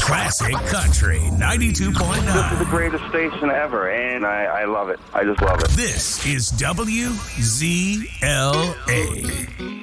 Classic Country 92.9. This is the greatest station ever, and I love it. I just love it. This is WZLA.